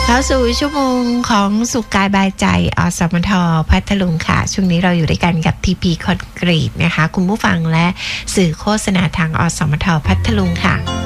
เข้าสู่ชั่วโมงของสุขกายบายใจอสมทพัทลุงค่ะช่วงนี้เราอยู่ด้วยกันกับ TP คอนกรีตนะคะคุณผู้ฟังและสื่อโฆษณาทางอสมทพัทลุงค่ะ